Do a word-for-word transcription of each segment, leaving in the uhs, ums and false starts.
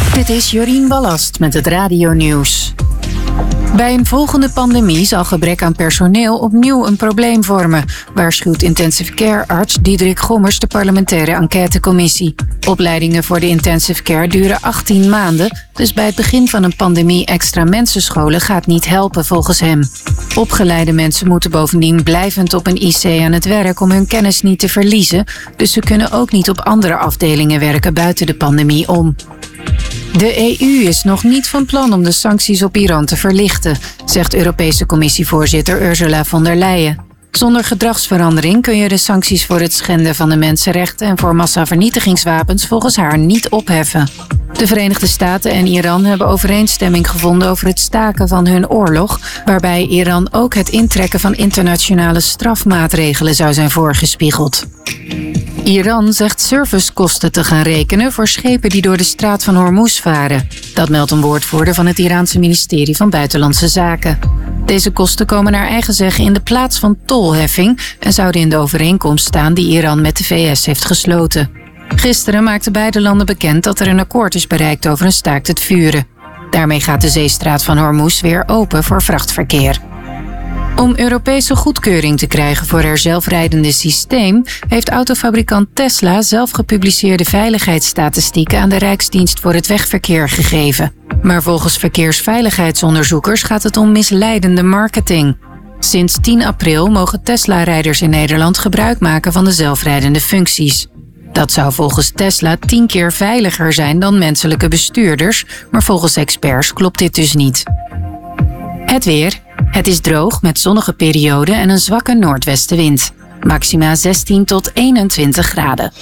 Dit is Jorien Ballast met het radionieuws. Bij een volgende pandemie zal gebrek aan personeel opnieuw een probleem vormen, waarschuwt intensive care arts Diederik Gommers de parlementaire enquêtecommissie. Opleidingen voor de intensive care duren achttien maanden, dus bij het begin van een pandemie extra mensen scholen gaat niet helpen volgens hem. Opgeleide mensen moeten bovendien blijvend op een I C aan het werk om hun kennis niet te verliezen, dus ze kunnen ook niet op andere afdelingen werken buiten de pandemie om. De E U is nog niet van plan om de sancties op Iran te verlichten, zegt Europese Commissievoorzitter Ursula von der Leyen. Zonder gedragsverandering kun je de sancties voor het schenden van de mensenrechten en voor massavernietigingswapens volgens haar niet opheffen. De Verenigde Staten en Iran hebben overeenstemming gevonden over het staken van hun oorlog, waarbij Iran ook het intrekken van internationale strafmaatregelen zou zijn voorgespiegeld. Iran zegt servicekosten te gaan rekenen voor schepen die door de straat van Hormuz varen. Dat meldt een woordvoerder van het Iraanse ministerie van Buitenlandse Zaken. Deze kosten komen naar eigen zeggen in de plaats van tolheffing en zouden in de overeenkomst staan die Iran met de V S heeft gesloten. Gisteren maakten beide landen bekend dat er een akkoord is bereikt over een staakt het vuren. Daarmee gaat de zeestraat van Hormuz weer open voor vrachtverkeer. Om Europese goedkeuring te krijgen voor haar zelfrijdende systeem heeft autofabrikant Tesla zelf gepubliceerde veiligheidsstatistieken aan de Rijksdienst voor het Wegverkeer gegeven. Maar volgens verkeersveiligheidsonderzoekers gaat het om misleidende marketing. Sinds tien april mogen Tesla-rijders in Nederland gebruik maken van de zelfrijdende functies. Dat zou volgens Tesla tien keer veiliger zijn dan menselijke bestuurders, maar volgens experts klopt dit dus niet. Het weer. Het is droog met zonnige perioden en een zwakke noordwestenwind. Maxima zestien tot eenentwintig graden.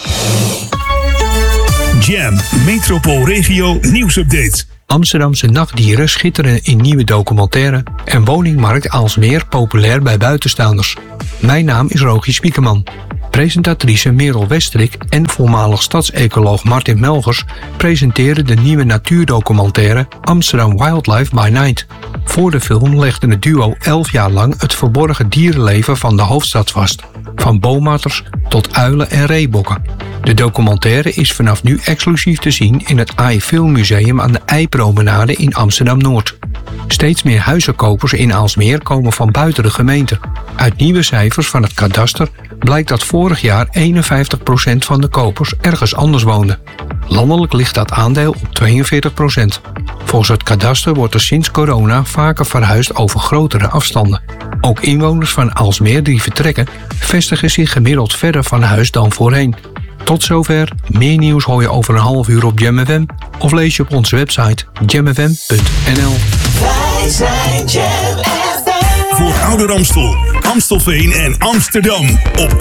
Jam, Metropoolregio nieuwsupdate. Amsterdamse nachtdieren schitteren in nieuwe documentaire en woningmarkt Aalsmeer populair bij buitenstaanders. Mijn naam is Rogie Spiekerman. Presentatrice Merel Westrik en voormalig stadsecoloog Martin Melgers presenteren de nieuwe natuurdocumentaire Amsterdam Wildlife by Night. Voor de film legde het duo elf jaar lang het verborgen dierenleven van de hoofdstad vast. Van boomatters tot uilen en reebokken. De documentaire is vanaf nu exclusief te zien in het A I Filmmuseum aan de Eipromenade in Amsterdam-Noord. Steeds meer huizenkopers in Aalsmeer komen van buiten de gemeente. Uit nieuwe cijfers van het kadaster blijkt dat vorig jaar eenenvijftig procent van de kopers ergens anders woonde. Landelijk ligt dat aandeel op tweeënveertig procent. Volgens het kadaster wordt er sinds corona vaker verhuisd over grotere afstanden. Ook inwoners van Aalsmeer die vertrekken vestigen zich gemiddeld verder van huis dan voorheen. Tot zover. Meer nieuws hoor je over een half uur op Jam F M of lees je op onze website jam f m punt n l. Wij zijn Jam F M. Voor Ouder Amstel, Amstelveen en Amsterdam op